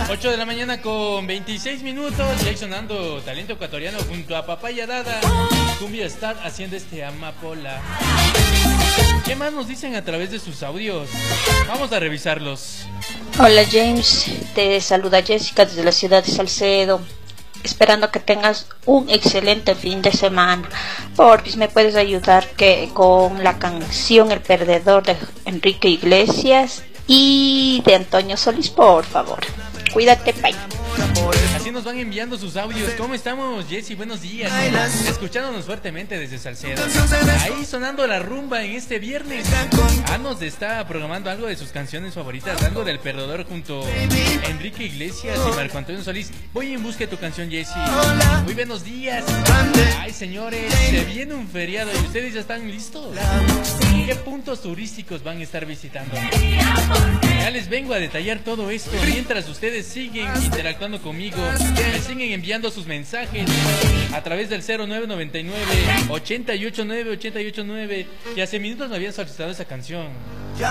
8 de la mañana con 26 minutos. Y ahí sonando talento ecuatoriano junto a Papaya Dada. Cumbia Star haciendo este amapola. ¿Qué más nos dicen a través de sus audios? Vamos a revisarlos. Hola James, te saluda Jessica desde la ciudad de Salcedo. Esperando que tengas un excelente fin de semana. Porfis, ¿me puedes ayudar con la canción El Perdedor de Enrique Iglesias y de Antonio Solís, por favor? Cuídate, bye. Así nos van enviando sus audios. ¿Cómo estamos, Jessy? Buenos días. Escuchándonos fuertemente desde Salcedo. Ahí sonando la rumba en este viernes. Nos está programando algo de sus canciones favoritas. Algo del Perdedor junto a Enrique Iglesias y Marco Antonio Solís. Voy en busca de tu canción, Jessy. Muy buenos días. Ay, señores, se viene un feriado y ustedes ya están listos. ¿Qué puntos turísticos van a estar visitando? Ya les vengo a detallar todo esto mientras ustedes siguen interactuando conmigo. Me siguen enviando sus mensajes a través del 0999 889 889. Y hace minutos me habían solicitado esa canción.